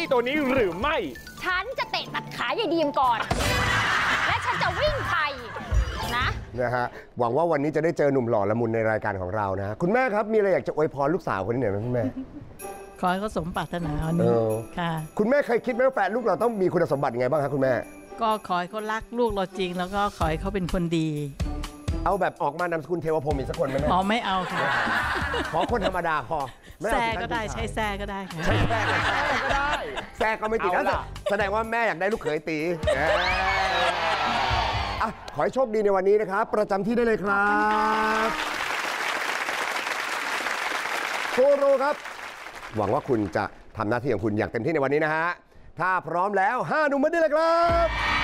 ตัวนี้หรือไม่ฉันจะเตะตัดขายายดีมก่อนและฉันจะวิ่งไปนะฮะหวังว่าวันนี้จะได้เจอหนุ่มหล่อละมุนในรายการของเรานะคุณแม่ครับมีอะไรอยากจะอวยพรลูกสาวคนนี้หน่อยไหมคุณแม่ขอให้เขาสมปรารถนาวันนี้ค่ะคุณแม่เคยคิดไหมว่าแฟนลูกเราต้องมีคุณสมบัติยังไงบ้างครับคุณแม่ก็ขอให้เขารักลูกเราจริงแล้วก็ขอให้เขาเป็นคนดีเอาแบบออกมานามสกุลเทวพรหมอีกสักคนไหมแม่ไม่เอาค่ะขอคนธรรมดาพอแซ่ก็ได้ใช้แซ่ก็ได้ค่ะใช้แซ่ก็ได้แซ่ก็ไม่ติดนะแสดงว่าแม่อยากได้ลูกเขยตีขอให้โชคดีในวันนี้นะครับประจำที่ได้เลยครับโซโรครับหวังว่าคุณจะทำหน้าที่ของคุณอย่างเต็มที่ในวันนี้นะฮะถ้าพร้อมแล้ว5 หนุ่มมาได้เลยครับ